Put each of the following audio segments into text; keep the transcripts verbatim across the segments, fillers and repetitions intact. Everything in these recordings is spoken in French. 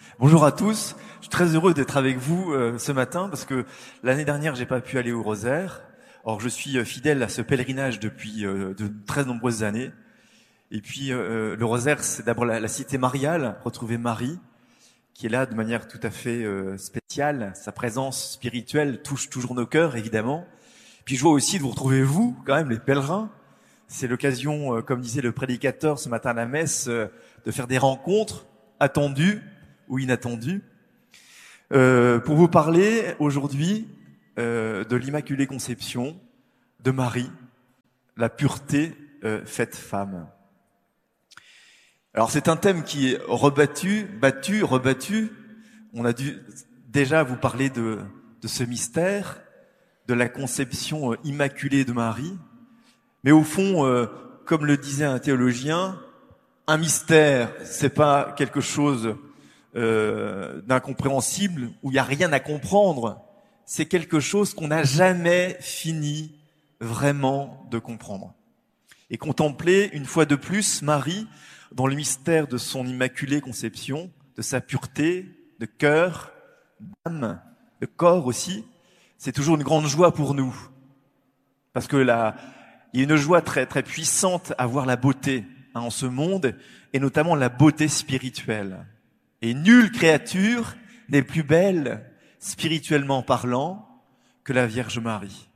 Bonjour à tous, je suis très heureux d'être avec vous euh, ce matin parce que l'année dernière j'ai pas pu aller au Rosaire. Or je suis euh, fidèle à ce pèlerinage depuis euh, de très nombreuses années. Et puis euh, le Rosaire, c'est d'abord la, la cité mariale, retrouver Marie, qui est là de manière tout à fait euh, spéciale. Sa présence spirituelle touche toujours nos cœurs, évidemment. Puis je vois aussi de vous retrouver vous, quand même, les pèlerins. C'est l'occasion, euh, comme disait le prédicateur ce matin à la messe, euh, de faire des rencontres attendues ou inattendues. Euh, pour vous parler aujourd'hui euh, de l'Immaculée Conception de Marie, la pureté euh, faite femme. Alors c'est un thème qui est rebattu, battu, rebattu. On a dû déjà vous parler de, de ce mystère, de la conception immaculée de Marie. Mais au fond, euh, comme le disait un théologien, un mystère, c'est pas quelque chose euh, d'incompréhensible où il n'y a rien à comprendre. C'est quelque chose qu'on n'a jamais fini vraiment de comprendre. Et contempler une fois de plus Marie dans le mystère de son immaculée conception, de sa pureté, de cœur, d'âme, de corps aussi, c'est toujours une grande joie pour nous. Parce que là, il y a une joie très très puissante à voir la beauté hein, en ce monde, et notamment la beauté spirituelle. Et nulle créature n'est plus belle, spirituellement parlant, que la Vierge Marie.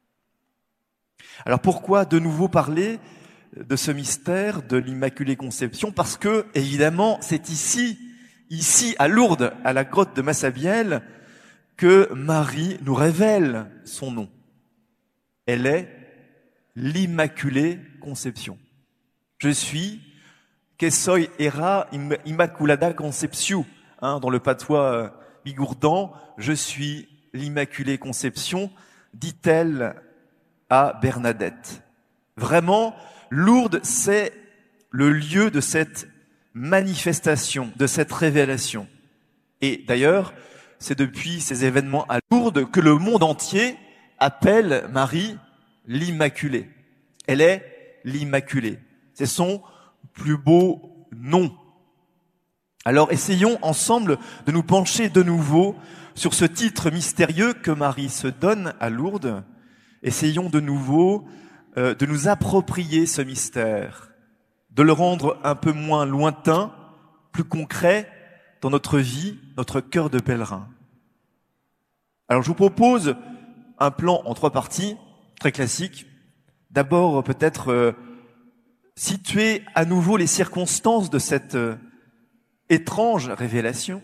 Alors pourquoi de nouveau parler de ce mystère de l'Immaculée Conception? Parce que, évidemment, c'est ici, ici à Lourdes, à la grotte de Massabielle, que Marie nous révèle son nom. Elle est l'Immaculée Conception. Je suis que soy era Immaculada Conceptio, hein, dans le patois euh, bigourdan, je suis l'Immaculée Conception, dit-elle à Bernadette. Vraiment, Lourdes, c'est le lieu de cette manifestation, de cette révélation. Et d'ailleurs, c'est depuis ces événements à Lourdes que le monde entier appelle Marie l'Immaculée. Elle est l'Immaculée. C'est son plus beau nom. Alors essayons ensemble de nous pencher de nouveau sur ce titre mystérieux que Marie se donne à Lourdes. Essayons de nouveau euh, de nous approprier ce mystère, de le rendre un peu moins lointain, plus concret dans notre vie, notre cœur de pèlerin. Alors je vous propose un plan en trois parties, très classique. D'abord peut-être euh, situer à nouveau les circonstances de cette euh, étrange révélation,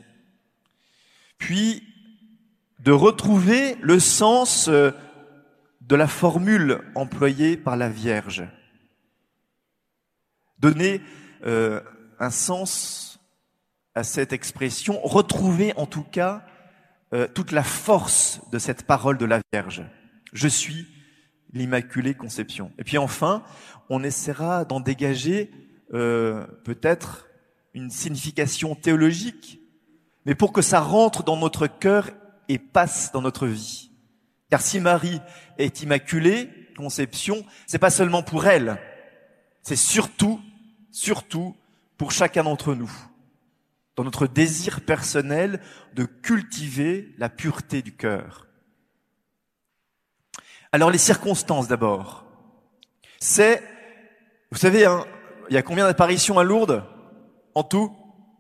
puis de retrouver le sens euh, de la formule employée par la Vierge. Donner euh, un sens à cette expression, retrouver en tout cas euh, toute la force de cette parole de la Vierge. Je suis l'Immaculée Conception. Et puis enfin, on essaiera d'en dégager euh, peut-être une signification théologique, mais pour que ça rentre dans notre cœur et passe dans notre vie. Car si Marie est Immaculée Conception, c'est pas seulement pour elle, c'est surtout, surtout pour chacun d'entre nous, dans notre désir personnel de cultiver la pureté du cœur. Alors les circonstances d'abord. C'est, vous savez, hein, il y a combien d'apparitions à Lourdes en tout?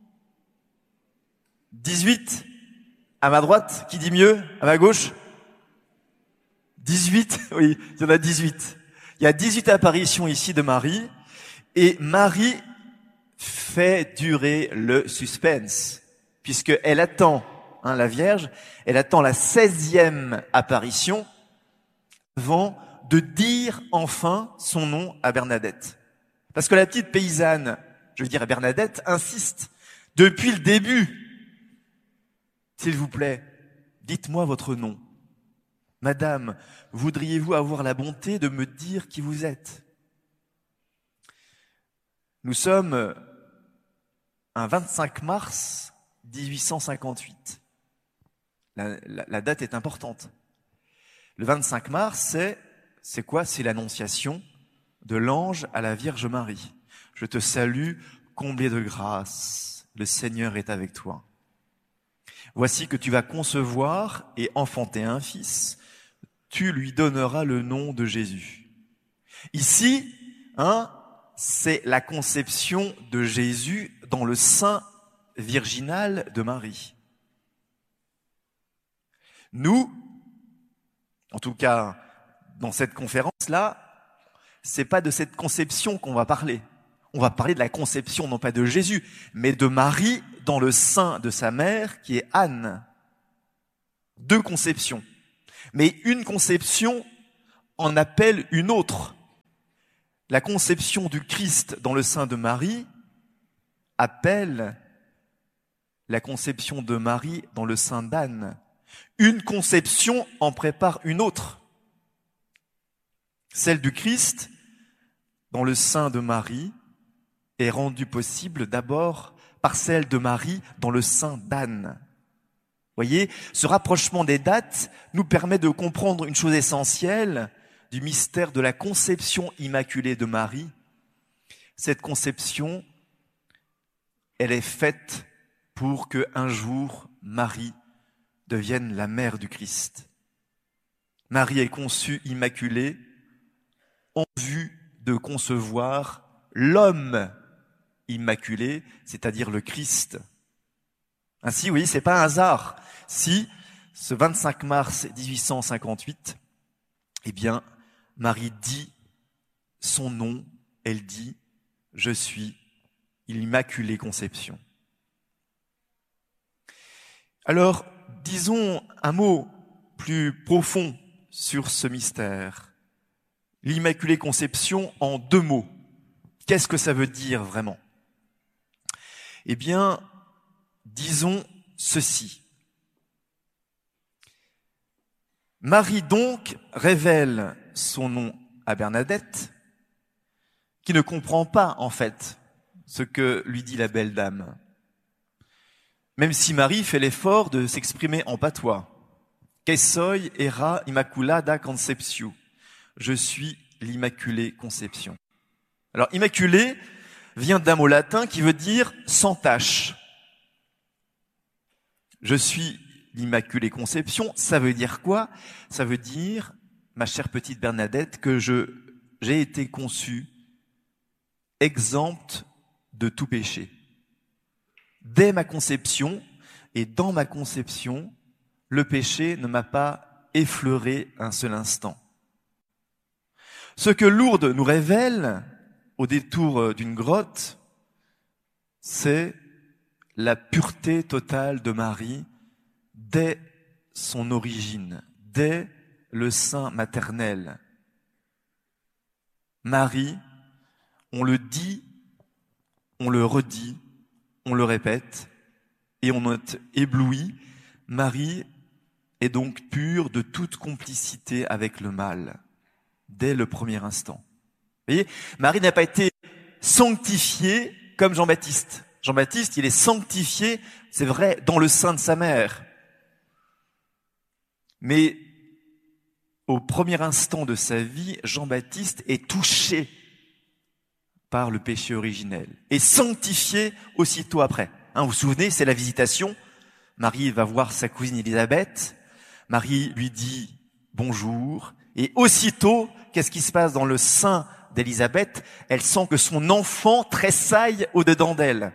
dix-huit. À ma droite, qui dit mieux? À ma gauche? dix-huit, oui, il y en a dix-huit. Il y a dix-huit apparitions ici de Marie, et Marie fait durer le suspense, puisqu'elle attend, hein, la Vierge, elle attend la seizième apparition avant de dire enfin son nom à Bernadette. Parce que la petite paysanne, je veux dire à Bernadette, insiste depuis le début. S'il vous plaît, dites-moi votre nom. Madame, voudriez-vous avoir la bonté de me dire qui vous êtes? Nous sommes un vingt-cinq mars dix-huit cent cinquante-huit. La, la, la date est importante. Le vingt-cinq mars, c'est, c'est quoi? C'est l'annonciation de l'ange à la Vierge Marie. Je te salue, comblée de grâce, le Seigneur est avec toi. Voici que tu vas concevoir et enfanter un fils. Tu lui donneras le nom de Jésus. Ici, hein, c'est la conception de Jésus dans le sein virginal de Marie. Nous, en tout cas dans cette conférence-là, c'est pas de cette conception qu'on va parler. On va parler de la conception non pas de Jésus, mais de Marie dans le sein de sa mère qui est Anne. Deux conceptions. Mais une conception en appelle une autre. La conception du Christ dans le sein de Marie appelle la conception de Marie dans le sein d'Anne. Une conception en prépare une autre. Celle du Christ dans le sein de Marie est rendue possible d'abord par celle de Marie dans le sein d'Anne. Voyez, ce rapprochement des dates nous permet de comprendre une chose essentielle du mystère de la conception immaculée de Marie. Cette conception, elle est faite pour que un jour Marie devienne la mère du Christ. Marie est conçue immaculée en vue de concevoir l'homme immaculé, c'est-à-dire le Christ. Ainsi, oui, c'est pas un hasard si, ce vingt-cinq mars dix-huit cent cinquante-huit, eh bien, Marie dit son nom, elle dit « Je suis l'Immaculée Conception ». Alors, disons un mot plus profond sur ce mystère. L'Immaculée Conception en deux mots. Qu'est-ce que ça veut dire vraiment ? Eh bien, disons ceci. Marie donc révèle son nom à Bernadette, qui ne comprend pas en fait ce que lui dit la belle dame. Même si Marie fait l'effort de s'exprimer en patois. Que soy era immaculada conceptio. Je suis l'Immaculée Conception. Alors, immaculée vient d'un mot latin qui veut dire sans tache. Je suis l'Immaculée Conception, ça veut dire quoi ? Ça veut dire, ma chère petite Bernadette, que je, j'ai été conçue exempte de tout péché. Dès ma conception, et dans ma conception, le péché ne m'a pas effleuré un seul instant. Ce que Lourdes nous révèle, au détour d'une grotte, c'est la pureté totale de Marie dès son origine, dès le sein maternel. Marie, on le dit, on le redit, on le répète, et on est ébloui. Marie est donc pure de toute complicité avec le mal, dès le premier instant. Vous voyez, Marie n'a pas été sanctifiée comme Jean-Baptiste. Jean-Baptiste, il est sanctifié, c'est vrai, dans le sein de sa mère. Mais au premier instant de sa vie, Jean-Baptiste est touché par le péché originel et sanctifié aussitôt après. Hein, vous vous souvenez, c'est la visitation. Marie va voir sa cousine Élisabeth. Marie lui dit bonjour. Et aussitôt, qu'est-ce qui se passe dans le sein d'Élisabeth ? Elle sent que son enfant tressaille au-dedans d'elle.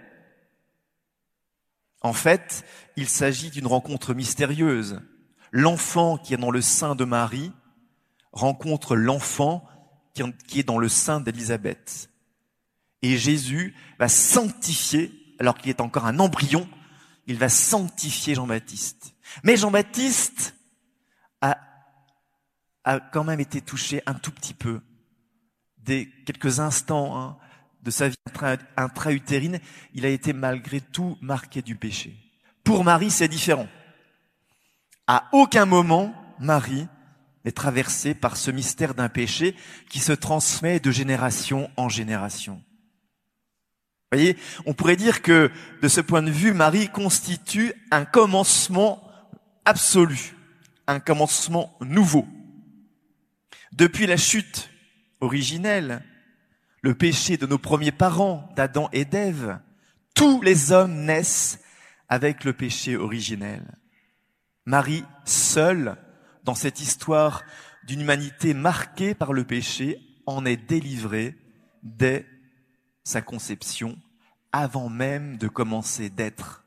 En fait, il s'agit d'une rencontre mystérieuse. L'enfant qui est dans le sein de Marie rencontre l'enfant qui est dans le sein d'Élisabeth. Et Jésus va sanctifier, alors qu'il est encore un embryon, il va sanctifier Jean-Baptiste. Mais Jean-Baptiste a, a quand même été touché un tout petit peu, dès quelques instants hein, de sa vie intra-utérine, il a été malgré tout marqué du péché. Pour Marie, c'est différent. À aucun moment, Marie n'est traversée par ce mystère d'un péché qui se transmet de génération en génération. Vous voyez, on pourrait dire que, de ce point de vue, Marie constitue un commencement absolu, un commencement nouveau. Depuis la chute originelle, le péché de nos premiers parents, d'Adam et d'Ève, tous les hommes naissent avec le péché originel. Marie, seule, dans cette histoire d'une humanité marquée par le péché, en est délivrée dès sa conception, avant même de commencer d'être.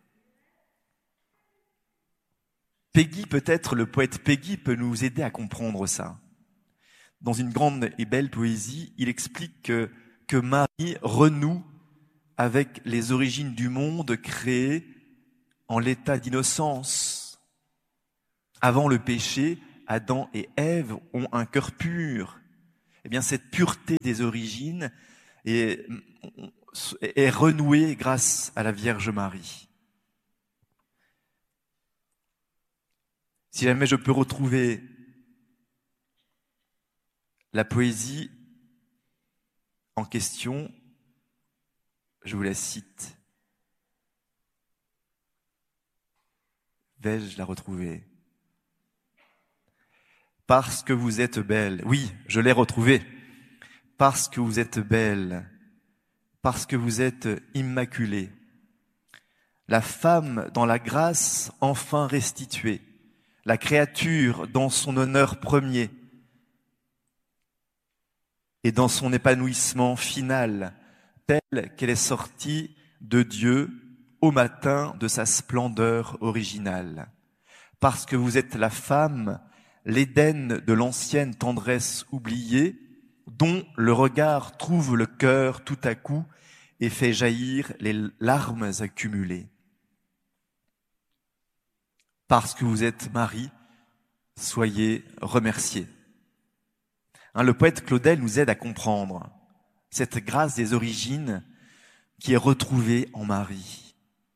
Peggy, peut-être le poète Peggy, peut nous aider à comprendre ça. Dans une grande et belle poésie, il explique que, que Marie renoue avec les origines du monde créé en l'état d'innocence. Avant le péché, Adam et Ève ont un cœur pur. Eh bien, cette pureté des origines est, est renouée grâce à la Vierge Marie. Si jamais je peux retrouver la poésie en question, je vous la cite. Vais-je la retrouver ? Parce que vous êtes belle. Oui, je l'ai retrouvée. Parce que vous êtes belle. Parce que vous êtes immaculée. La femme dans la grâce enfin restituée. La créature dans son honneur premier. Et dans son épanouissement final, telle qu'elle est sortie de Dieu au matin de sa splendeur originale. Parce que vous êtes la femme, l'Éden de l'ancienne tendresse oubliée, dont le regard trouve le cœur tout à coup et fait jaillir les larmes accumulées. Parce que vous êtes Marie, soyez remerciés. Hein, le poète Claudel nous aide à comprendre cette grâce des origines qui est retrouvée en Marie.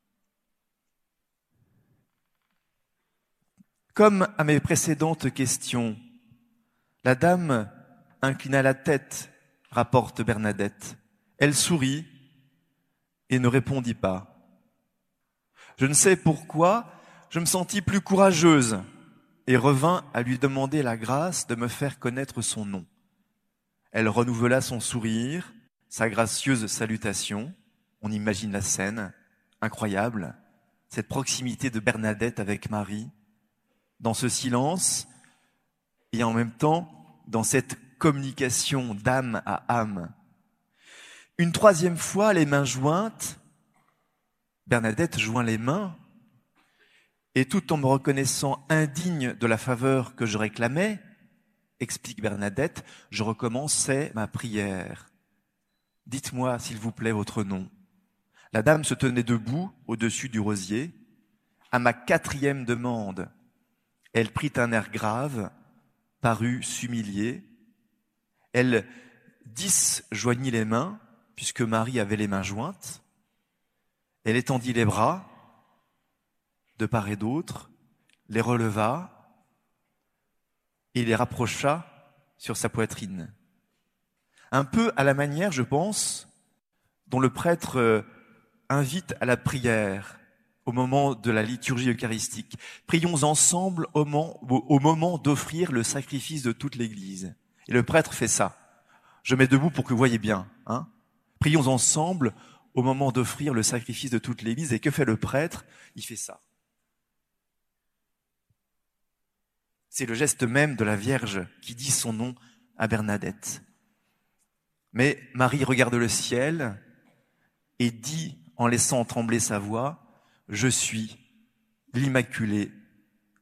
Comme à mes précédentes questions, la dame inclina la tête, rapporte Bernadette. Elle sourit et ne répondit pas. Je ne sais pourquoi, je me sentis plus courageuse et revins à lui demander la grâce de me faire connaître son nom. Elle renouvela son sourire, sa gracieuse salutation. On imagine la scène, incroyable, cette proximité de Bernadette avec Marie, dans ce silence et en même temps dans cette communication d'âme à âme. Une troisième fois, les mains jointes, Bernadette joint les mains et tout en me reconnaissant indigne de la faveur que je réclamais, explique Bernadette, je recommençais ma prière. Dites-moi, s'il vous plaît, votre nom. La dame se tenait debout au-dessus du rosier. À ma quatrième demande, elle prit un air grave, parut s'humilier. Elle disjoignit les mains, puisque Marie avait les mains jointes. Elle étendit les bras, de part et d'autre, les releva et les rapprocha sur sa poitrine. Un peu à la manière, je pense, dont le prêtre invite à la prière au moment de la liturgie eucharistique. Prions ensemble au moment, au moment d'offrir le sacrifice de toute l'Église. Et le prêtre fait ça. Je mets debout pour que vous voyez bien. Hein. Prions ensemble au moment d'offrir le sacrifice de toute l'Église. Et que fait le prêtre ? Il fait ça. C'est le geste même de la Vierge qui dit son nom à Bernadette. Mais Marie regarde le ciel et dit, en laissant trembler sa voix, « Je suis l'Immaculée Conception ».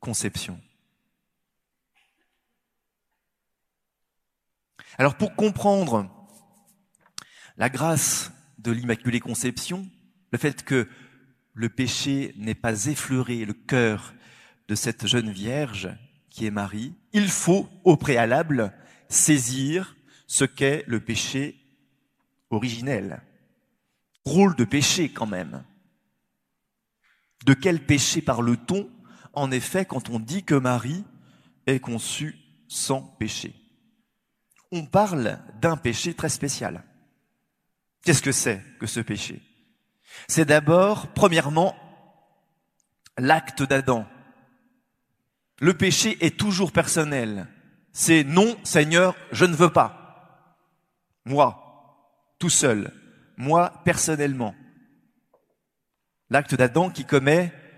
Alors pour comprendre la grâce de l'Immaculée Conception, le fait que le péché n'ait pas effleuré le cœur de cette jeune Vierge qui est Marie, il faut au préalable saisir ce qu'est le péché originel. Rôle de péché quand même. De quel péché parle-t-on, en effet, quand on dit que Marie est conçue sans péché ? On parle d'un péché très spécial. Qu'est-ce que c'est que ce péché ? C'est d'abord, premièrement, l'acte d'Adam. Le péché est toujours personnel. C'est non, Seigneur, je ne veux pas. Moi, tout seul. Moi, personnellement. L'acte d'Adam qui commet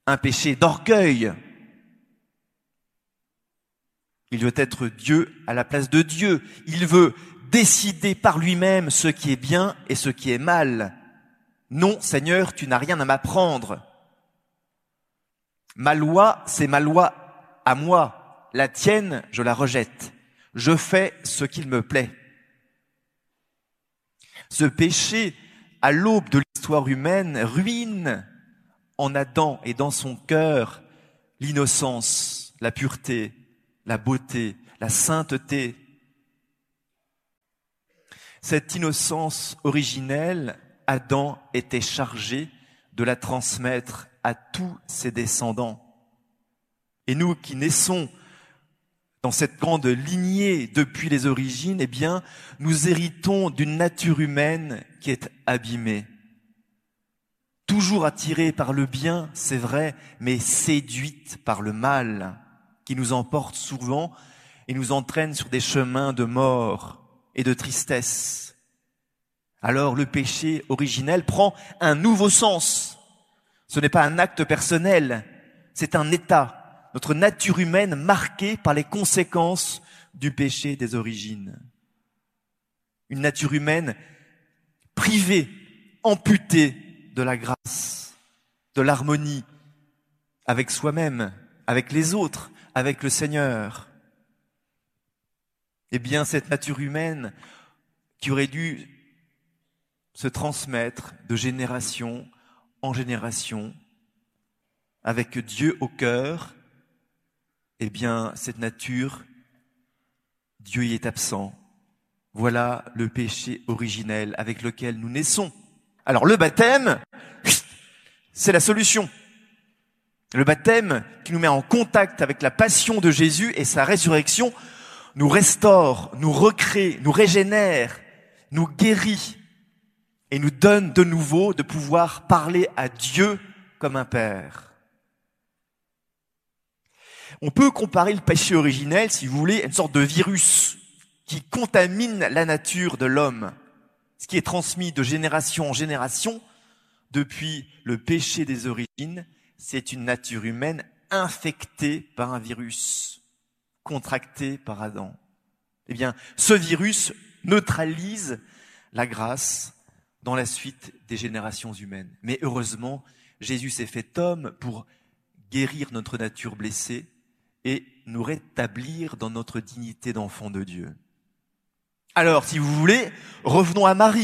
un péché d'orgueil. Il veut être Dieu à la place de Dieu. Il veut décider par lui-même ce qui est bien et ce qui est mal. Non, Seigneur, tu n'as rien à m'apprendre. Ma loi, c'est ma loi à moi. La tienne, je la rejette. Je fais ce qu'il me plaît. Ce péché, à l'aube de l'histoire humaine, ruine en Adam et dans son cœur l'innocence, la pureté, la beauté, la sainteté. Cette innocence originelle, Adam était chargé de la transmettre à tous ses descendants. Et nous qui naissons dans cette grande lignée depuis les origines, eh bien, nous héritons d'une nature humaine qui est abîmée. Toujours attirée par le bien, c'est vrai, mais séduite par le mal, qui nous emporte souvent et nous entraîne sur des chemins de mort et de tristesse. Alors le péché originel prend un nouveau sens. Ce n'est pas un acte personnel, c'est un état, notre nature humaine marquée par les conséquences du péché des origines. Une nature humaine privée, amputée de la grâce, de l'harmonie avec soi-même, avec les autres, avec le Seigneur. Eh bien, cette nature humaine qui aurait dû se transmettre de génération en génération, avec Dieu au cœur, eh bien, cette nature, Dieu y est absent. Voilà le péché originel avec lequel nous naissons. Alors, le baptême, c'est la solution. Le baptême qui nous met en contact avec la passion de Jésus et sa résurrection nous restaure, nous recrée, nous régénère, nous guérit et nous donne de nouveau de pouvoir parler à Dieu comme un père. On peut comparer le péché originel, si vous voulez, à une sorte de virus qui contamine la nature de l'homme, ce qui est transmis de génération en génération depuis le péché des origines. C'est une nature humaine infectée par un virus, contracté par Adam. Eh bien, ce virus neutralise la grâce dans la suite des générations humaines. Mais heureusement, Jésus s'est fait homme pour guérir notre nature blessée et nous rétablir dans notre dignité d'enfant de Dieu. Alors, si vous voulez, revenons à Marie.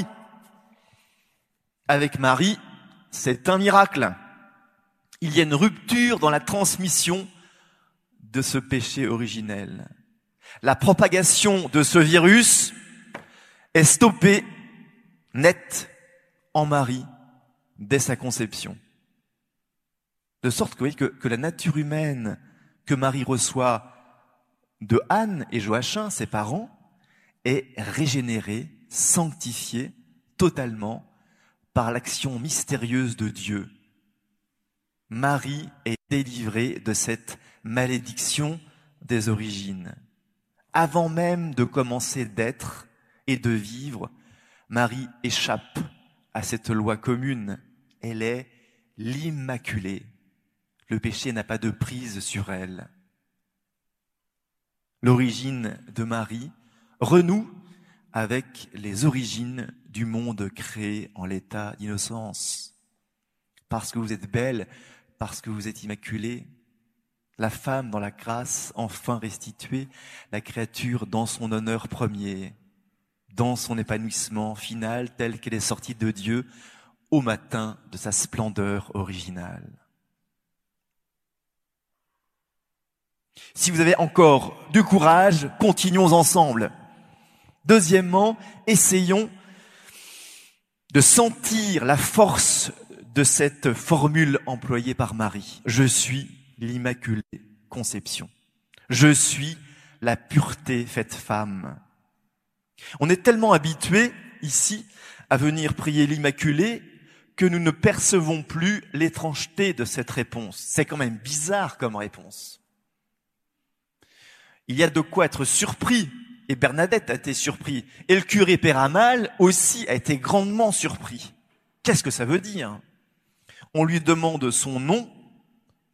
Avec Marie, c'est un miracle. Il y a une rupture dans la transmission de ce péché originel. La propagation de ce virus est stoppée net en Marie dès sa conception. De sorte que, vous voyez, que, que la nature humaine que Marie reçoit de Anne et Joachim, ses parents, est régénérée, sanctifiée totalement par l'action mystérieuse de Dieu. Marie est délivrée de cette malédiction des origines. Avant même de commencer d'être et de vivre, Marie échappe à cette loi commune. Elle est l'Immaculée. Le péché n'a pas de prise sur elle. L'origine de Marie renoue avec les origines du monde créé en l'état d'innocence. Parce que vous êtes belle, parce que vous êtes immaculée, la femme dans la grâce enfin restituée, la créature dans son honneur premier, dans son épanouissement final tel qu'elle est sortie de Dieu au matin de sa splendeur originale. Si vous avez encore du courage, continuons ensemble. Deuxièmement, essayons de sentir la force de cette formule employée par Marie. Je suis l'Immaculée Conception. Je suis la pureté faite femme. On est tellement habitués ici à venir prier l'Immaculée que nous ne percevons plus l'étrangeté de cette réponse. C'est quand même bizarre comme réponse. Il y a de quoi être surpris, et Bernadette a été surpris, et le curé Péramal aussi a été grandement surpris. Qu'est-ce que ça veut dire ? On lui demande son nom,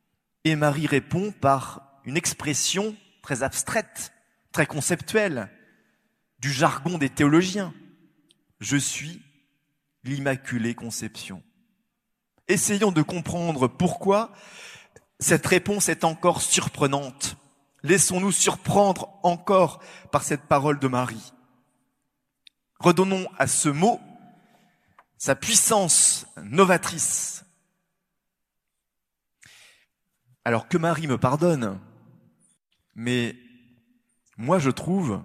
Et Marie répond par une expression très abstraite, très conceptuelle, du jargon des théologiens. Je suis l'Immaculée Conception. Essayons de comprendre pourquoi cette réponse est encore surprenante. Laissons-nous surprendre encore par cette parole de Marie. Redonnons à ce mot sa puissance novatrice. Alors que Marie me pardonne, mais moi je trouve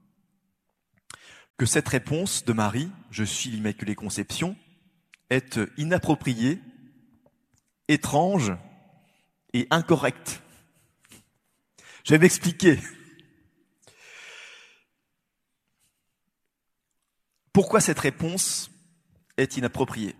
que cette réponse de Marie, je suis l'Immaculée Conception, est inappropriée, étrange et incorrecte. Je vais m'expliquer. Pourquoi cette réponse est inappropriée?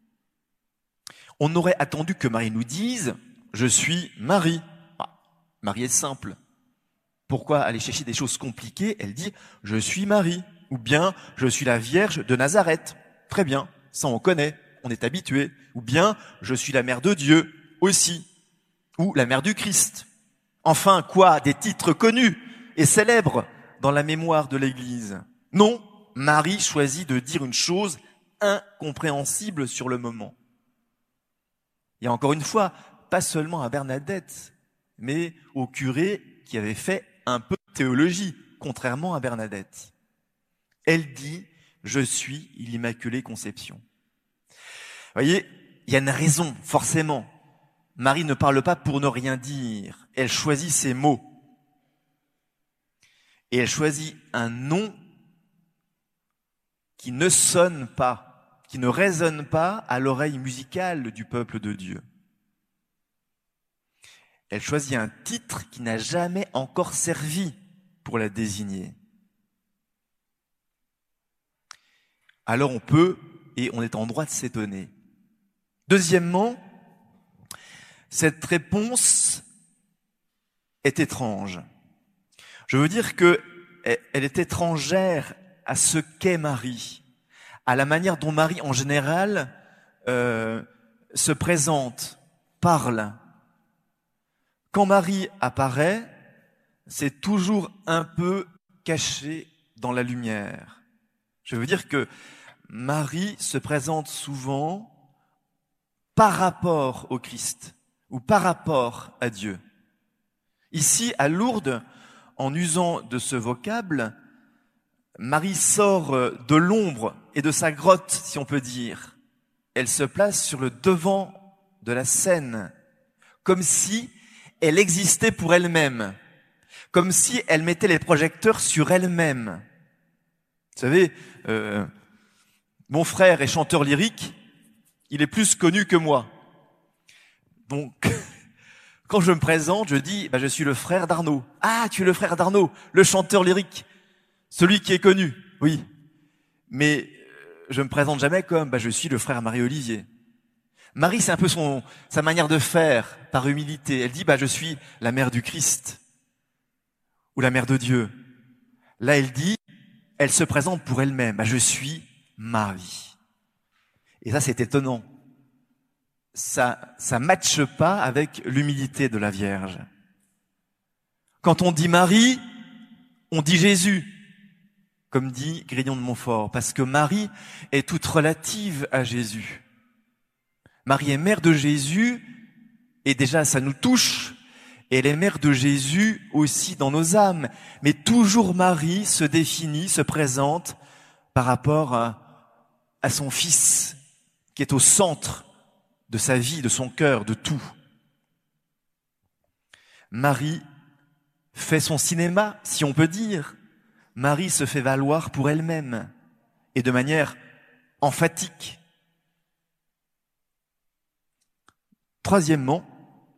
On aurait attendu que Marie nous dise « Je suis Marie ». Ah, Marie est simple. Pourquoi aller chercher des choses compliquées? Elle dit « Je suis Marie » ou bien « Je suis la Vierge de Nazareth ». Très bien, ça on connaît, on est habitué. Ou bien « Je suis la mère de Dieu » aussi. Ou la mère du Christ. Enfin, quoi? Des titres connus et célèbres dans la mémoire de l'Église. Non, Marie choisit de dire une chose incompréhensible sur le moment. Et encore une fois, pas seulement à Bernadette, mais au curé qui avait fait un peu de théologie, contrairement à Bernadette. Elle dit « Je suis l'Immaculée Conception ». Vous voyez, il y a une raison, forcément. Marie ne parle pas pour ne rien dire. Elle choisit ses mots. Et elle choisit un nom qui ne sonne pas, qui ne résonne pas à l'oreille musicale du peuple de Dieu. Elle choisit un titre qui n'a jamais encore servi pour la désigner. Alors on peut, et on est en droit de s'étonner. Deuxièmement, cette réponse est étrange. Je veux dire qu'elle est étrangère à ce qu'est Marie, à la manière dont Marie, en général, euh, se présente, parle. Quand Marie apparaît, c'est toujours un peu caché dans la lumière. Je veux dire que Marie se présente souvent par rapport au Christ ou par rapport à Dieu. Ici, à Lourdes, en usant de ce vocable, Marie sort de l'ombre et de sa grotte, si on peut dire. Elle se place sur le devant de la scène, comme si elle existait pour elle-même, comme si elle mettait les projecteurs sur elle-même. Vous savez, euh, mon frère est chanteur lyrique, il est plus connu que moi. Donc, quand je me présente, je dis, bah, je suis le frère d'Arnaud. Ah, tu es le frère d'Arnaud, le chanteur lyrique, celui qui est connu, oui. Mais je me présente jamais comme, bah, je suis le frère Marie-Olivier. Marie, c'est un peu son, sa manière de faire, par humilité. Elle dit, bah, je suis la mère du Christ, ou la mère de Dieu. Là, elle dit, elle se présente pour elle-même, bah, je suis Marie. Et ça, c'est étonnant. Ça, ça matche pas avec l'humilité de la Vierge. Quand on dit Marie, on dit Jésus, comme dit Grignon de Montfort, parce que Marie est toute relative à Jésus. Marie est mère de Jésus, et déjà ça nous touche, et elle est mère de Jésus aussi dans nos âmes. Mais toujours Marie se définit, se présente par rapport à, à son Fils, qui est au centre de sa vie, de son cœur, de tout. Marie fait son cinéma, si on peut dire. Marie se fait valoir pour elle-même, et de manière emphatique. Troisièmement,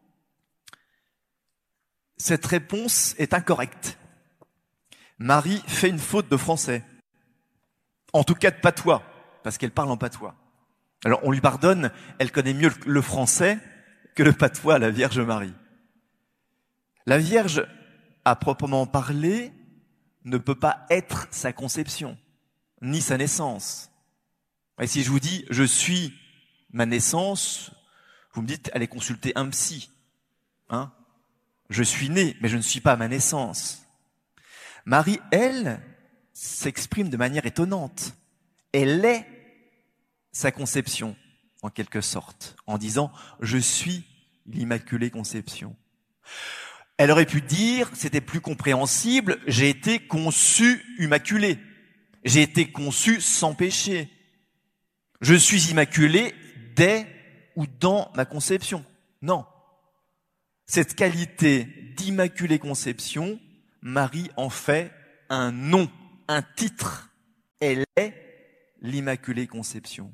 cette réponse est incorrecte. Marie fait une faute de français. En tout cas de patois, parce qu'elle parle en patois. Alors on lui pardonne, elle connaît mieux le français que le patois, la Vierge Marie. La Vierge, à proprement parler, ne peut pas être sa conception, ni sa naissance. Et si je vous dis « je suis ma naissance », vous me dites « allez consulter un psy ». Hein? Je suis né, mais je ne suis pas à ma naissance. Marie, elle, s'exprime de manière étonnante. Elle est sa conception, en quelque sorte, en disant « je suis l'Immaculée Conception ». Elle aurait pu dire, c'était plus compréhensible, « j'ai été conçue immaculée, j'ai été conçue sans péché, je suis immaculée dès ou dans ma conception ». Non. Cette qualité d'Immaculée Conception, Marie en fait un nom, un titre. Elle est l'Immaculée Conception.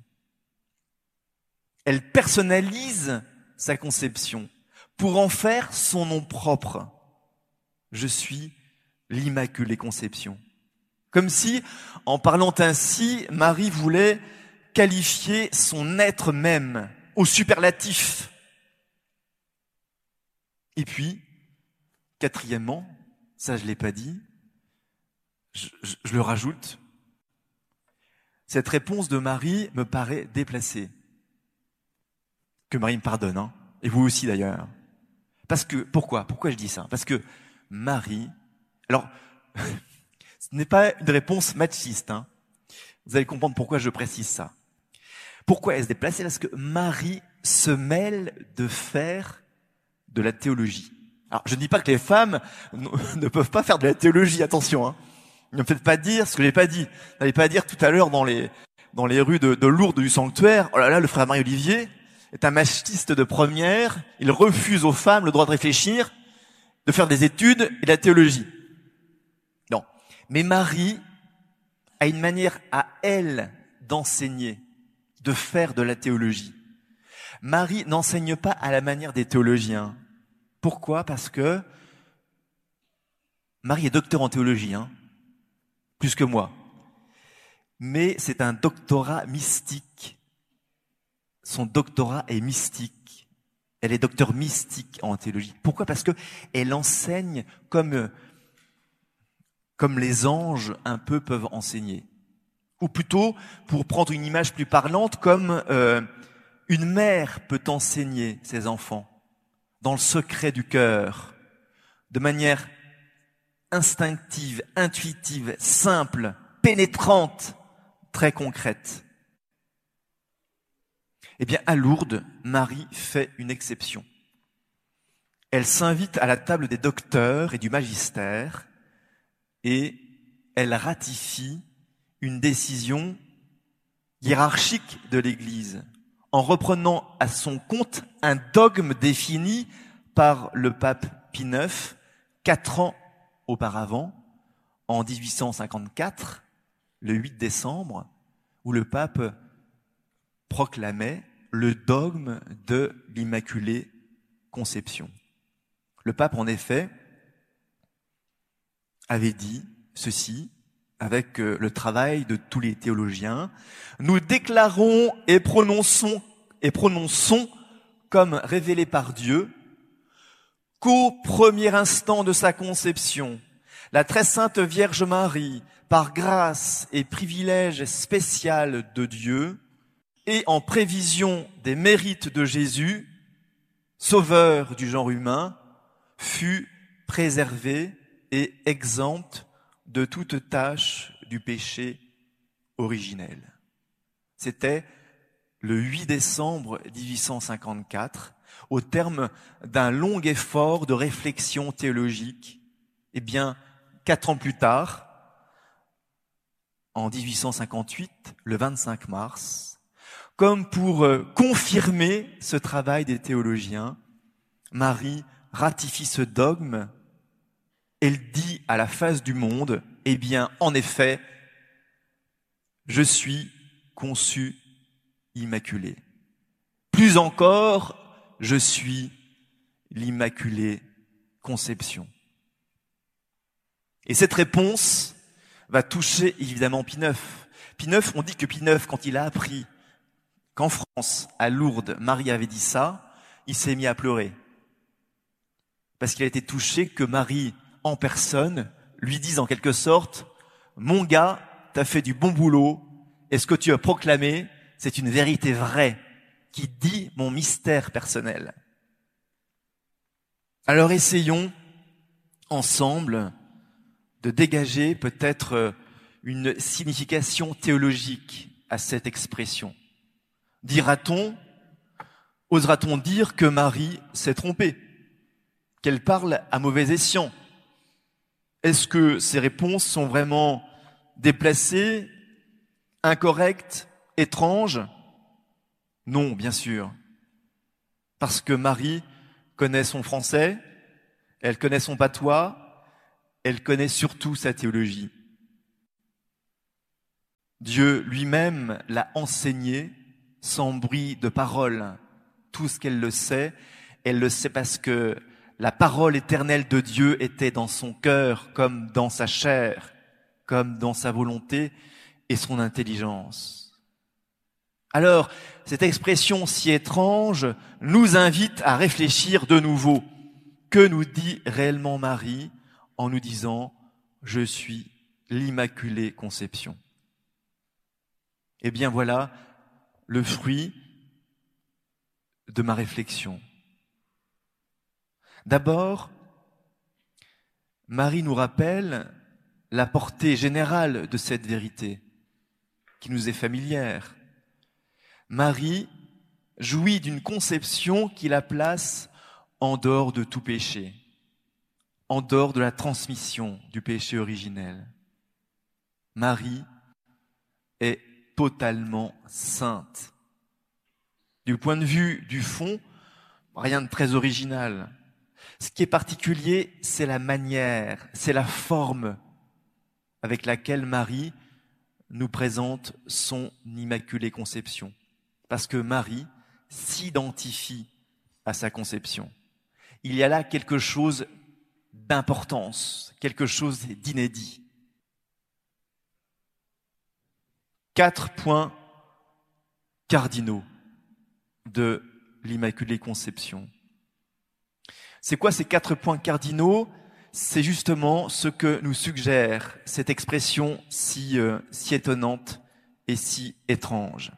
Elle personnalise sa conception pour en faire son nom propre. Je suis l'Immaculée Conception. Comme si, en parlant ainsi, Marie voulait qualifier son être même au superlatif. Et puis, quatrièmement, ça je l'ai pas dit, je, je, je le rajoute, cette réponse de Marie me paraît déplacée. Que Marie me pardonne, hein, et vous aussi d'ailleurs. Parce que, pourquoi Pourquoi je dis ça? Parce que Marie, alors, ce n'est pas une réponse machiste, hein. Vous allez comprendre pourquoi je précise ça. Pourquoi elle se déplace? Parce que Marie se mêle de faire de la théologie. Alors, je ne dis pas que les femmes ne peuvent pas faire de la théologie, attention, hein. Ne me faites pas dire ce que j'ai pas dit. N'allez pas dire tout à l'heure dans les, dans les rues de, de Lourdes du sanctuaire, oh là là, le frère Marie-Olivier est un machiste de première, il refuse aux femmes le droit de réfléchir, de faire des études et de la théologie. Non. Mais Marie a une manière à elle d'enseigner, de faire de la théologie. Marie n'enseigne pas à la manière des théologiens. Pourquoi? Parce que Marie est docteur en théologie, hein, plus que moi. Mais c'est un doctorat mystique. Son doctorat est mystique. Elle est docteur mystique en théologie. Pourquoi? Parce que elle enseigne comme, comme les anges un peu peuvent enseigner. Ou plutôt, pour prendre une image plus parlante, comme euh, une mère peut enseigner ses enfants dans le secret du cœur, de manière instinctive, intuitive, simple, pénétrante, très concrète. Eh bien, à Lourdes, Marie fait une exception. Elle s'invite à la table des docteurs et du magistère et elle ratifie une décision hiérarchique de l'Église en reprenant à son compte un dogme défini par le pape Pie neuf quatre ans auparavant, en dix-huit cent cinquante-quatre, le huit décembre, où le pape proclamait le dogme de l'Immaculée Conception. Le pape, en effet, avait dit ceci, avec le travail de tous les théologiens: nous déclarons et prononçons, et prononçons comme révélé par Dieu qu'au premier instant de sa conception, la très sainte Vierge Marie, par grâce et privilège spécial de Dieu, et en prévision des mérites de Jésus, sauveur du genre humain, fut préservée et exempte de toute tâche du péché originel. C'était le huit décembre dix-huit cent cinquante-quatre, au terme d'un long effort de réflexion théologique. Eh bien, quatre ans plus tard, en dix-huit cent cinquante-huit, le vingt-cinq mars, comme pour confirmer ce travail des théologiens, Marie ratifie ce dogme. Elle dit à la face du monde, eh bien, en effet, je suis conçue immaculée. Plus encore, je suis l'Immaculée Conception. Et cette réponse va toucher évidemment Pie neuf. Pie neuf, on dit que Pie neuf, quand il a appris qu'en France, à Lourdes, Marie avait dit ça, il s'est mis à pleurer. Parce qu'il a été touché que Marie, en personne, lui dise en quelque sorte: mon gars, t'as fait du bon boulot, et ce que tu as proclamé, c'est une vérité vraie, qui dit mon mystère personnel. Alors essayons ensemble de dégager peut-être une signification théologique à cette expression. Dira-t-on, osera-t-on dire que Marie s'est trompée, qu'elle parle à mauvais escient? Est-ce que ces réponses sont vraiment déplacées, incorrectes, étranges? Non, bien sûr. Parce que Marie connaît son français, elle connaît son patois, elle connaît surtout sa théologie. Dieu lui-même l'a enseigné sans bruit de parole. Tout ce qu'elle le sait, elle le sait parce que la parole éternelle de Dieu était dans son cœur, comme dans sa chair, comme dans sa volonté et son intelligence. Alors, cette expression si étrange nous invite à réfléchir de nouveau. Que nous dit réellement Marie en nous disant « Je suis l'Immaculée Conception ». Eh bien voilà le fruit de ma réflexion. D'abord, Marie nous rappelle la portée générale de cette vérité qui nous est familière. Marie jouit d'une conception qui la place en dehors de tout péché, en dehors de la transmission du péché originel. Marie est totalement sainte. Du point de vue du fond, rien de très original. Ce qui est particulier, c'est la manière, c'est la forme avec laquelle Marie nous présente son Immaculée Conception. Parce que Marie s'identifie à sa conception. Il y a là quelque chose d'importance, quelque chose d'inédit. Quatre points cardinaux de l'Immaculée Conception. C'est quoi ces quatre points cardinaux? C'est justement ce que nous suggère cette expression si, euh, si étonnante et si étrange.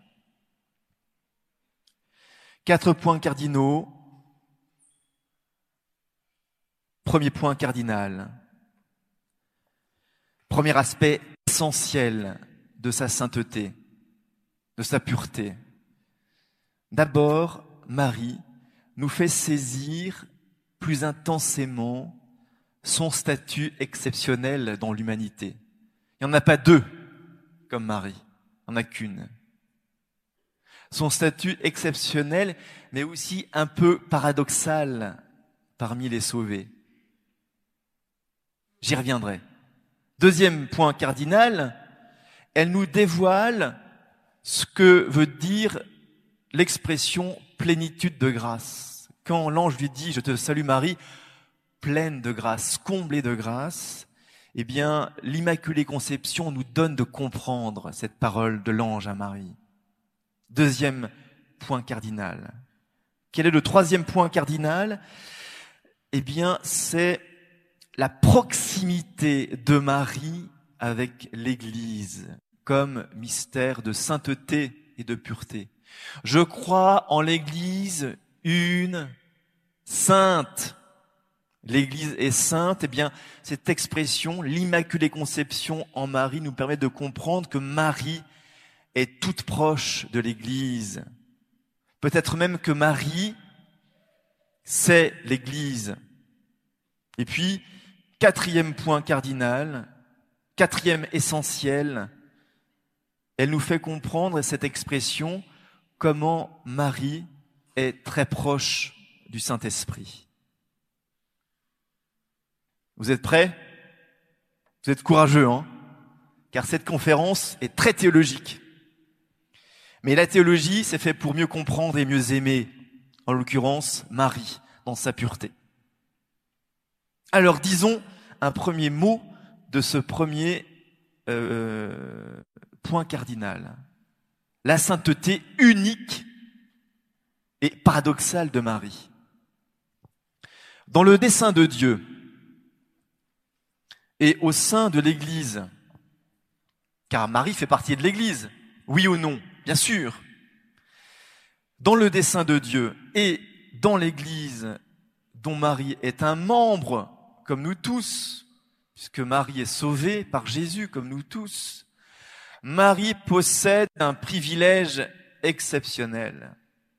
Quatre points cardinaux. Premier point cardinal. Premier aspect essentiel de sa sainteté, de sa pureté. D'abord, Marie nous fait saisir plus intensément son statut exceptionnel dans l'humanité. Il n'y en a pas deux comme Marie, il n'y en a qu'une. Son statut exceptionnel, mais aussi un peu paradoxal parmi les sauvés. J'y reviendrai. Deuxième point cardinal, elle nous dévoile ce que veut dire l'expression plénitude de grâce. Quand l'ange lui dit « Je te salue Marie », pleine de grâce, comblée de grâce, eh bien, l'Immaculée Conception nous donne de comprendre cette parole de l'ange à Marie. Deuxième point cardinal. Quel est le troisième point cardinal? Eh bien, c'est la proximité de Marie avec l'Église comme mystère de sainteté et de pureté. Je crois en l'Église une sainte. L'Église est sainte. Eh bien, cette expression, l'Immaculée Conception en Marie, nous permet de comprendre que Marie est toute proche de l'Église. Peut-être même que Marie, c'est l'Église. Et puis, quatrième point cardinal, quatrième essentiel, elle nous fait comprendre cette expression, comment Marie est très proche du Saint-Esprit. Vous êtes prêts? Vous êtes courageux, hein? Car cette conférence est très théologique. Mais la théologie, c'est fait pour mieux comprendre et mieux aimer, en l'occurrence Marie, dans sa pureté. Alors disons un premier mot de ce premier euh, point cardinal. La sainteté unique et paradoxale de Marie. Dans le dessein de Dieu et au sein de l'Église, car Marie fait partie de l'Église, oui ou non? Bien sûr. Dans le dessein de Dieu et dans l'Église dont Marie est un membre, comme nous tous, puisque Marie est sauvée par Jésus, comme nous tous, Marie possède un privilège exceptionnel.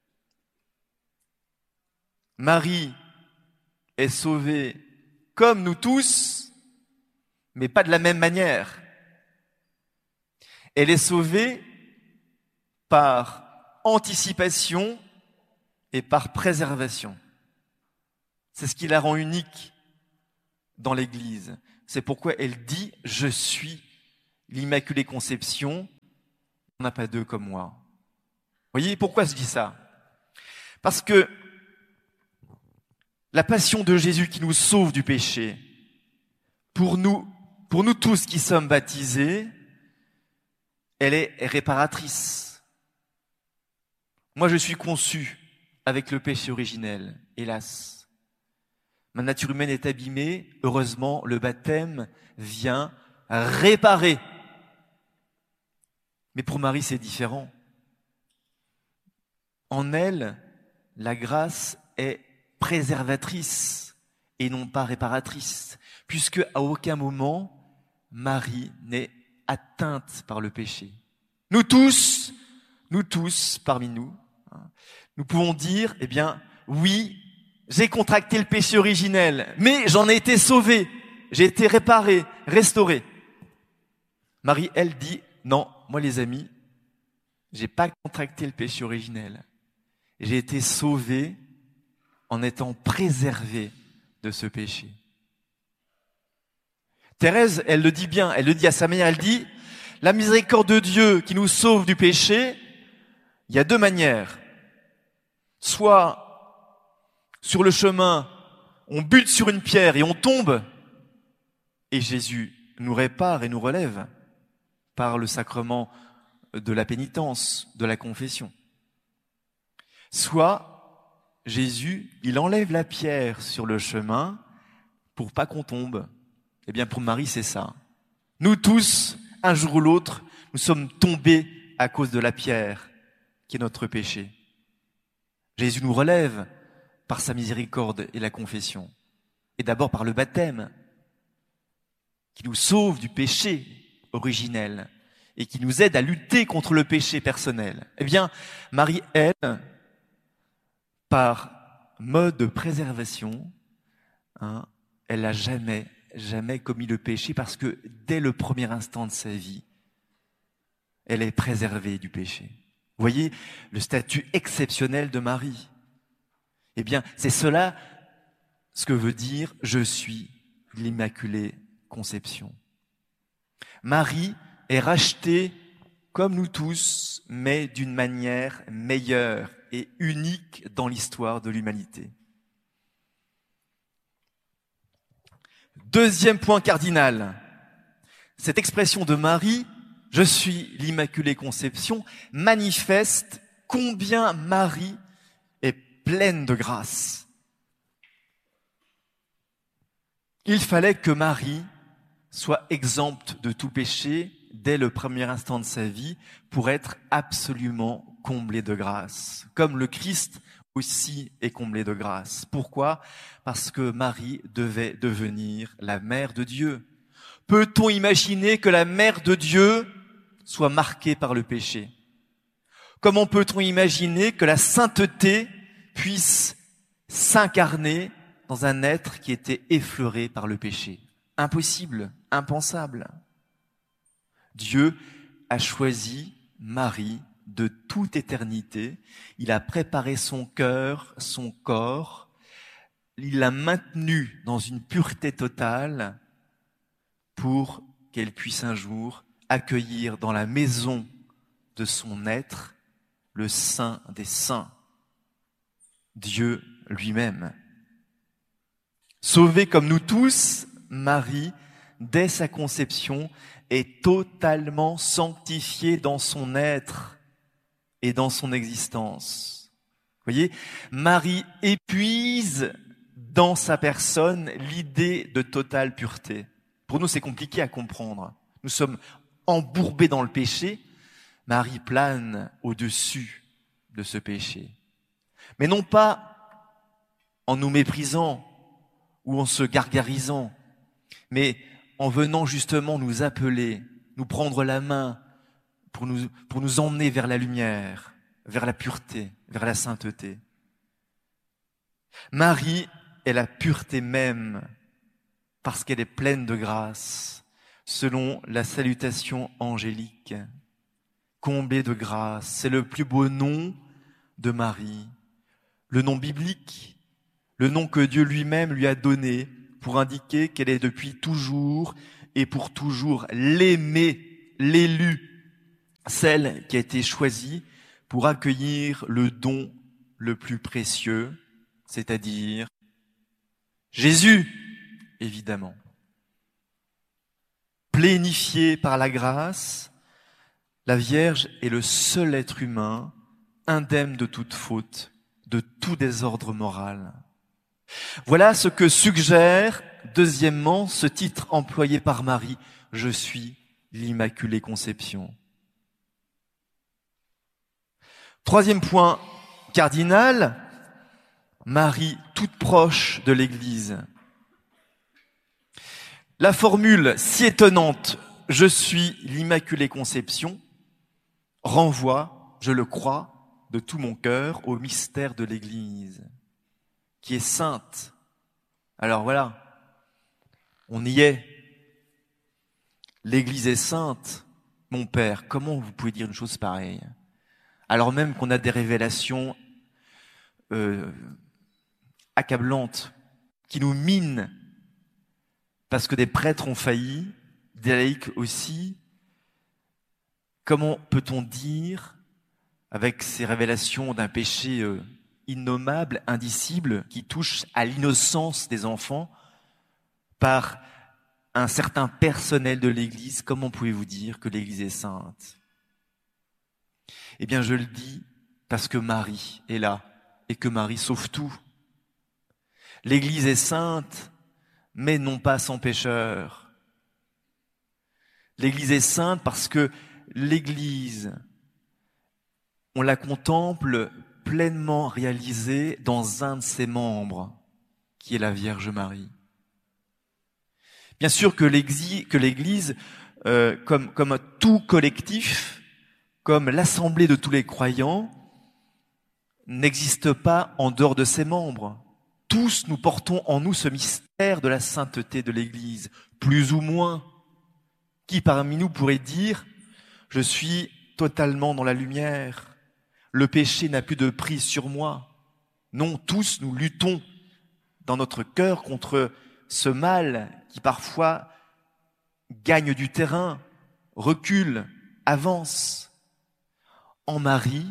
Marie est sauvée comme nous tous, mais pas de la même manière. Elle est sauvée par anticipation et par préservation. C'est ce qui la rend unique dans l'Église. C'est pourquoi elle dit « Je suis l'Immaculée Conception, il n'y en a pas deux comme moi ». Vous voyez pourquoi je dis ça? Parce que la passion de Jésus qui nous sauve du péché, pour nous, pour nous tous qui sommes baptisés, elle est réparatrice. Moi, je suis conçu avec le péché originel, hélas. Ma nature humaine est abîmée. Heureusement, le baptême vient réparer. Mais pour Marie, c'est différent. En elle, la grâce est préservatrice et non pas réparatrice, puisque à aucun moment, Marie n'est atteinte par le péché. Nous tous, nous tous parmi nous, nous pouvons dire, eh bien, oui, j'ai contracté le péché originel, mais j'en ai été sauvé, j'ai été réparé, restauré. Marie, elle dit, non, moi les amis, j'ai pas contracté le péché originel, j'ai été sauvé en étant préservé de ce péché. Thérèse, elle le dit bien, elle le dit à sa manière, elle dit, la miséricorde de Dieu qui nous sauve du péché, il y a deux manières. Soit, sur le chemin, on bute sur une pierre et on tombe, et Jésus nous répare et nous relève par le sacrement de la pénitence, de la confession. Soit, Jésus, il enlève la pierre sur le chemin pour pas qu'on tombe. Eh bien, pour Marie, c'est ça. Nous tous, un jour ou l'autre, nous sommes tombés à cause de la pierre qui est notre péché. Jésus nous relève par sa miséricorde et la confession. Et d'abord par le baptême, qui nous sauve du péché originel et qui nous aide à lutter contre le péché personnel. Eh bien, Marie, elle, par mode de préservation, hein, elle n'a jamais, jamais commis le péché parce que dès le premier instant de sa vie, elle est préservée du péché. Vous voyez le statut exceptionnel de Marie. Eh bien, c'est cela ce que veut dire « Je suis l'Immaculée Conception ». Marie est rachetée comme nous tous, mais d'une manière meilleure et unique dans l'histoire de l'humanité. Deuxième point cardinal, cette expression de Marie, « Je suis l'Immaculée Conception », manifeste combien Marie est pleine de grâce. Il fallait que Marie soit exempte de tout péché dès le premier instant de sa vie pour être absolument comblée de grâce, comme le Christ aussi est comblé de grâce. Pourquoi ? Parce que Marie devait devenir la mère de Dieu. Peut-on imaginer que la mère de Dieu soit marquée par le péché ? Comment peut-on imaginer que la sainteté puisse s'incarner dans un être qui était effleuré par le péché ? Impossible, impensable. Dieu a choisi Marie de toute éternité. Il a préparé son cœur, son corps. Il l'a maintenue dans une pureté totale pour qu'elle puisse un jour accueillir dans la maison de son être le Saint des Saints, Dieu lui-même. Sauvée comme nous tous, Marie, dès sa conception, est totalement sanctifiée dans son être et dans son existence. Vous voyez, Marie épuise dans sa personne l'idée de totale pureté. Pour nous, c'est compliqué à comprendre. Nous sommes embourbés dans le péché. Marie plane au-dessus de ce péché. Mais non pas en nous méprisant ou en se gargarisant, mais en venant justement nous appeler, nous prendre la main pour nous, pour nous emmener vers la lumière, vers la pureté, vers la sainteté. Marie est la pureté même parce qu'elle est pleine de grâce, selon la salutation angélique. Comblée de grâce, c'est le plus beau nom de Marie, le nom biblique, le nom que Dieu lui-même lui a donné pour indiquer qu'elle est depuis toujours et pour toujours l'aimée, l'élue, celle qui a été choisie pour accueillir le don le plus précieux, c'est-à-dire Jésus, évidemment. Plénifiée par la grâce, la Vierge est le seul être humain indemne de toute faute, de tout désordre moral. Voilà ce que suggère, deuxièmement, ce titre employé par Marie, « Je suis l'Immaculée Conception ». Troisième point cardinal, Marie toute proche de l'Église. La formule si étonnante « Je suis l'Immaculée Conception » renvoie, je le crois, de tout mon cœur au mystère de l'Église, qui est sainte. Alors voilà, on y est. L'Église est sainte. Mon Père, comment vous pouvez dire une chose pareille? Alors même qu'on a des révélations euh, accablantes, qui nous minent, parce que des prêtres ont failli, des laïcs aussi. Comment peut-on dire, avec ces révélations d'un péché euh, innommable, indicible, qui touche à l'innocence des enfants, par un certain personnel de l'Église, comment pouvez-vous dire que l'Église est sainte? Eh bien, je le dis parce que Marie est là et que Marie sauve tout. L'Église est sainte, mais non pas sans pécheur. L'Église est sainte parce que l'Église, on la contemple pleinement réalisée dans un de ses membres, qui est la Vierge Marie. Bien sûr que l'Église, que l'Église euh, comme, comme tout collectif, comme l'assemblée de tous les croyants, n'existe pas en dehors de ses membres. Tous nous portons en nous ce mystère de la sainteté de l'Église, plus ou moins. Qui parmi nous pourrait dire « Je suis totalement dans la lumière, le péché n'a plus de prise sur moi ». Non, tous nous luttons dans notre cœur contre ce mal qui parfois gagne du terrain, recule, avance. En Marie,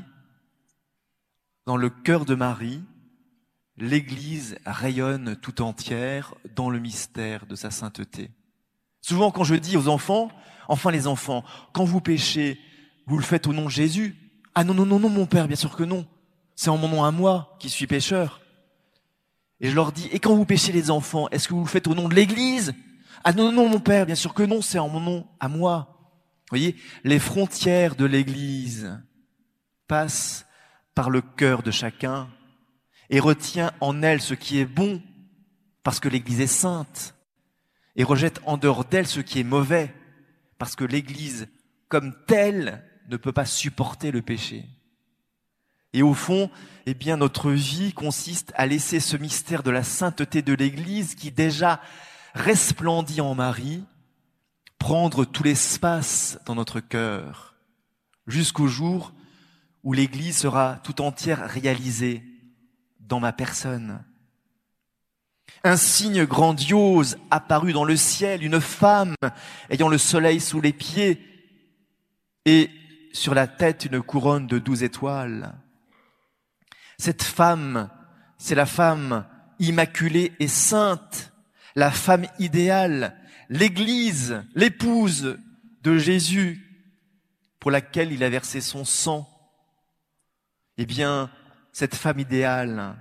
dans le cœur de Marie, l'Église rayonne tout entière dans le mystère de sa sainteté. Souvent quand je dis aux enfants, enfin les enfants, quand vous péchez, vous le faites au nom de Jésus? Ah non, non, non, non, mon Père, bien sûr que non. C'est en mon nom à moi qui suis pécheur. Et je leur dis, et quand vous péchez les enfants, est-ce que vous le faites au nom de l'Église? Ah non, non, mon Père, bien sûr que non, c'est en mon nom à moi. Vous voyez, les frontières de l'Église passent par le cœur de chacun et retient en elle ce qui est bon, parce que l'Église est sainte, et rejette en dehors d'elle ce qui est mauvais, parce que l'Église, comme telle, ne peut pas supporter le péché. Et au fond, eh bien, notre vie consiste à laisser ce mystère de la sainteté de l'Église, qui déjà resplendit en Marie, prendre tout l'espace dans notre cœur, jusqu'au jour où l'Église sera tout entière réalisée dans ma personne. Un signe grandiose apparut dans le ciel, une femme ayant le soleil sous les pieds et sur la tête une couronne de douze étoiles. Cette femme, c'est la femme immaculée et sainte, la femme idéale, l'Église, l'épouse de Jésus, pour laquelle il a versé son sang. Eh bien, cette femme idéale,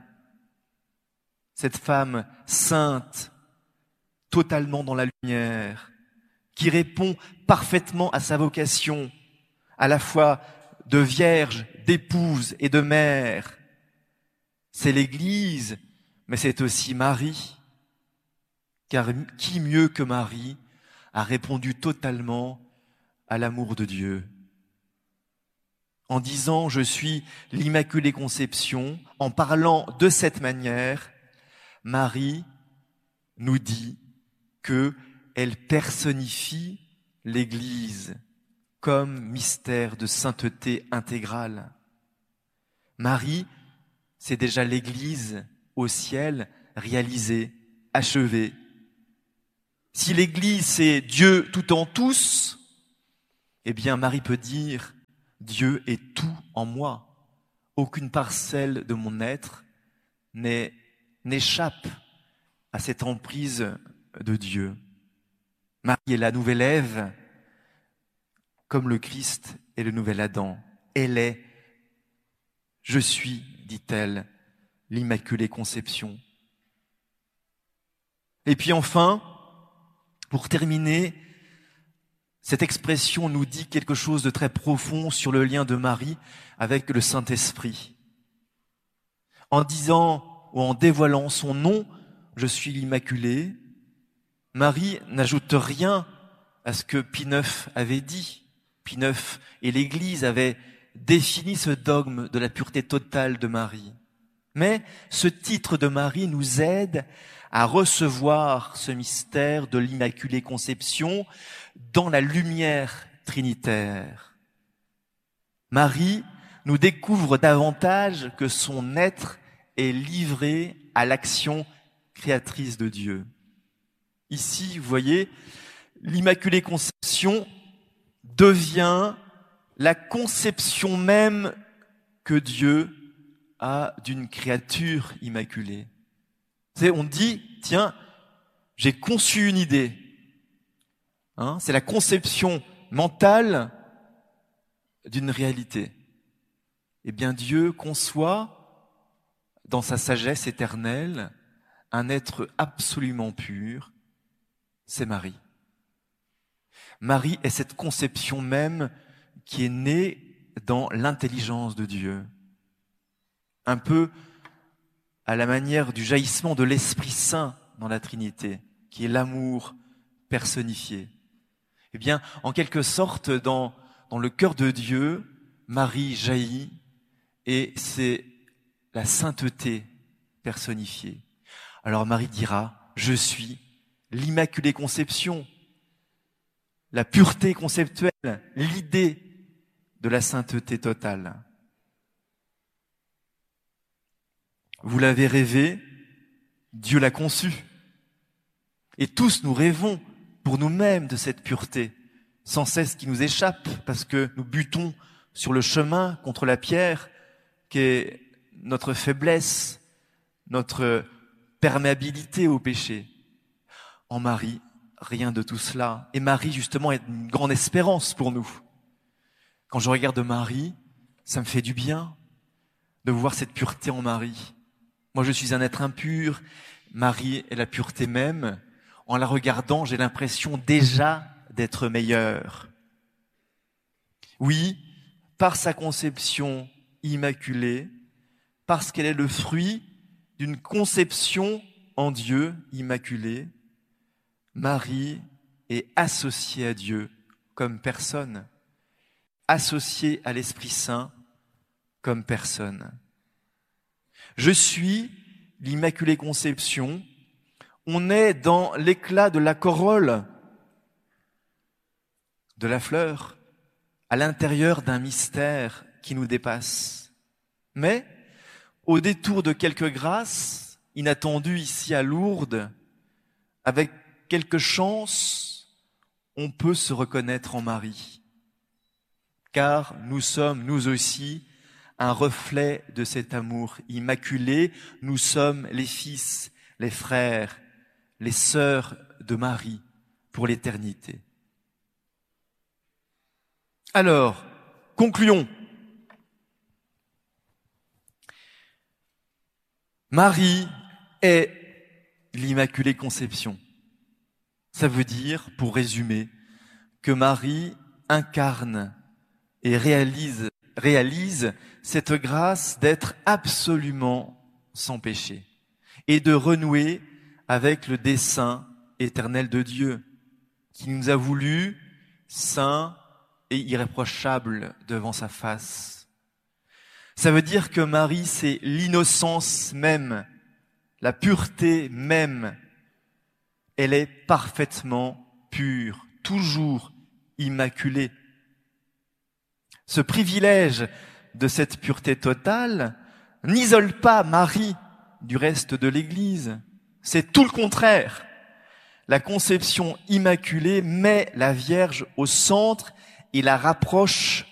cette femme sainte, totalement dans la lumière, qui répond parfaitement à sa vocation, à la fois de vierge, d'épouse et de mère. C'est l'Église, mais c'est aussi Marie, car qui mieux que Marie a répondu totalement à l'amour de Dieu. En disant « Je suis l'Immaculée Conception », en parlant de cette manière, Marie nous dit qu'elle personnifie l'Église comme mystère de sainteté intégrale. Marie, c'est déjà l'Église au ciel réalisée, achevée. Si l'Église c'est Dieu tout en tous, eh bien Marie peut dire « Dieu est tout en moi. Aucune parcelle de mon être n'est, n'échappe à cette emprise de Dieu. » Marie est la nouvelle Ève, comme le Christ est le nouvel Adam. Elle est, je suis, dit-elle, l'Immaculée Conception. Et puis enfin, pour terminer, cette expression nous dit quelque chose de très profond sur le lien de Marie avec le Saint-Esprit. En disant ou en dévoilant son nom, je suis l'Immaculée, Marie n'ajoute rien à ce que Pie neuf avait dit. Pie neuf et l'Église avaient défini ce dogme de la pureté totale de Marie. Mais ce titre de Marie nous aide à recevoir ce mystère de l'Immaculée Conception dans la lumière trinitaire. Marie nous découvre davantage que son être est livré à l'action créatrice de Dieu. Ici, vous voyez, l'Immaculée Conception devient la conception même que Dieu a d'une créature immaculée. Vous savez, on dit, tiens, j'ai conçu une idée. Hein, c'est la conception mentale d'une réalité. Eh bien, Dieu conçoit, dans sa sagesse éternelle, un être absolument pur, c'est Marie. Marie est cette conception même qui est née dans l'intelligence de Dieu. Un peu à la manière du jaillissement de l'Esprit Saint dans la Trinité, qui est l'amour personnifié. Eh bien, en quelque sorte, dans, dans le cœur de Dieu, Marie jaillit et c'est la sainteté personnifiée. Alors Marie dira, je suis l'Immaculée Conception, la pureté conceptuelle, l'idée de la sainteté totale. Vous l'avez rêvé, Dieu l'a conçu. Et tous nous rêvons pour nous-mêmes de cette pureté, sans cesse qui nous échappe, parce que nous butons sur le chemin contre la pierre, qui est notre faiblesse, notre perméabilité au péché. En Marie, rien de tout cela. Et Marie, justement, est une grande espérance pour nous. Quand je regarde Marie, ça me fait du bien de voir cette pureté en Marie. Moi, je suis un être impur. Marie est la pureté même. En la regardant, j'ai l'impression déjà d'être meilleur. Oui, par sa conception immaculée, parce qu'elle est le fruit d'une conception en Dieu immaculée, Marie est associée à Dieu comme personne, associée à l'Esprit Saint comme personne. Je suis l'Immaculée Conception. On est dans l'éclat de la corolle, de la fleur, à l'intérieur d'un mystère qui nous dépasse. Mais, au détour de quelques grâces inattendues ici à Lourdes, avec quelques chances, on peut se reconnaître en Marie. Car nous sommes, nous aussi, un reflet de cet amour immaculé. Nous sommes les fils, les frères, les sœurs de Marie pour l'éternité. Alors, concluons. Marie est l'Immaculée Conception. Ça veut dire, pour résumer, que Marie incarne et réalise, réalise cette grâce d'être absolument sans péché. et de renouer avec le dessein éternel de Dieu, qui nous a voulu saints et irréprochables devant sa face. Ça veut dire que Marie, c'est l'innocence même, la pureté même. Elle est parfaitement pure, toujours immaculée. Ce privilège de cette pureté totale n'isole pas Marie du reste de l'Église. C'est tout le contraire. La conception immaculée met la Vierge au centre et la rapproche